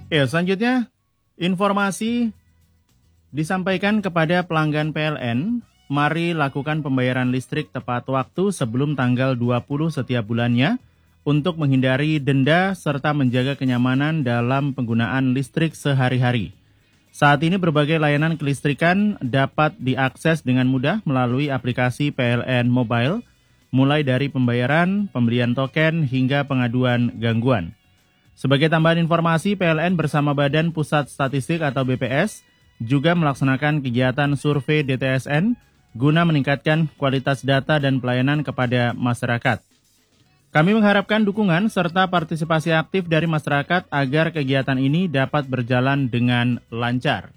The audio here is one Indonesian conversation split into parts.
Ya, selanjutnya informasi disampaikan kepada pelanggan PLN, mari lakukan pembayaran listrik tepat waktu sebelum tanggal 20 setiap bulannya untuk menghindari denda serta menjaga kenyamanan dalam penggunaan listrik sehari-hari. Saat ini berbagai layanan kelistrikan dapat diakses dengan mudah melalui aplikasi PLN Mobile, mulai dari pembayaran, pembelian token, hingga pengaduan gangguan. Sebagai tambahan informasi, PLN bersama Badan Pusat Statistik atau BPS juga melaksanakan kegiatan survei DTSN guna meningkatkan kualitas data dan pelayanan kepada masyarakat. Kami mengharapkan dukungan serta partisipasi aktif dari masyarakat agar kegiatan ini dapat berjalan dengan lancar.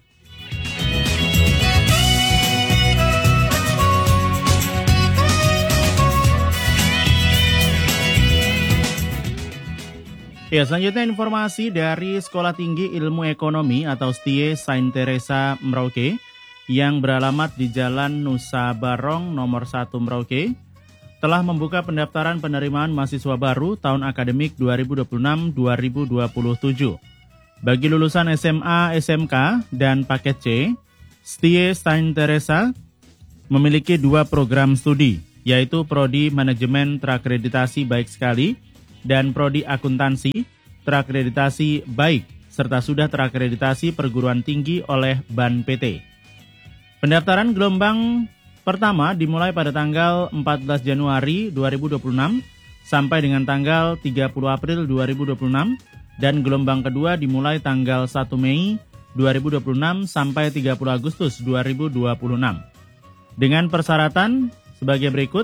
Ya, selanjutnya informasi dari Sekolah Tinggi Ilmu Ekonomi atau STIE Saint Teresa Merauke yang beralamat di Jalan Nusa Barong nomor 1 Merauke telah membuka pendaftaran penerimaan mahasiswa baru tahun akademik 2026-2027. Bagi lulusan SMA, SMK, dan paket C, STIE Saint Teresa memiliki 2 program studi, yaitu Prodi Manajemen Terakreditasi Baik Sekali dan Prodi Akuntansi terakreditasi baik serta sudah terakreditasi perguruan tinggi oleh BAN PT. Pendaftaran gelombang pertama dimulai pada tanggal 14 Januari 2026 sampai dengan tanggal 30 April 2026 dan gelombang kedua dimulai tanggal 1 Mei 2026 sampai 30 Agustus 2026. Dengan persyaratan sebagai berikut.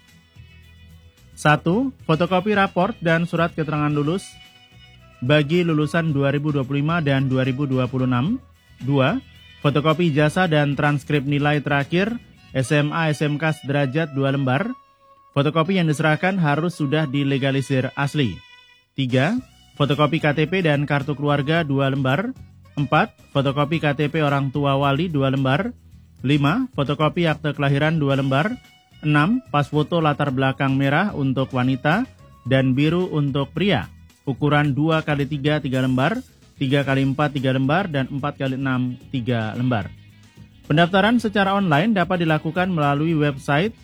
1. Fotokopi raport dan surat keterangan lulus bagi lulusan 2025 dan 2026. 2. Fotokopi ijazah dan transkrip nilai terakhir SMA SMK sederajat 2 lembar. Fotokopi yang diserahkan harus sudah dilegalisir asli. 3. Fotokopi KTP dan kartu keluarga 2 lembar. 4. Fotokopi KTP orang tua wali 2 lembar. 5. Fotokopi akte kelahiran 2 lembar. 6. Pas foto latar belakang merah untuk wanita dan biru untuk pria. Ukuran 2x3 3 lembar, 3x4 3 lembar, dan 4x6 3 lembar. Pendaftaran secara online dapat dilakukan melalui website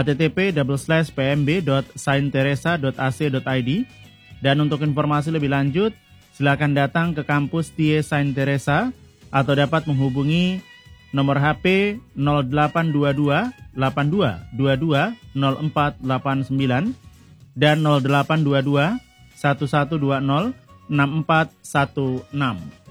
http://pmb.saintteresa.ac.id. Dan untuk informasi lebih lanjut, silakan datang ke kampus STIE Saint Teresa atau dapat menghubungi nomor HP 0822 82 22 0489 dan 0822 1120 6416.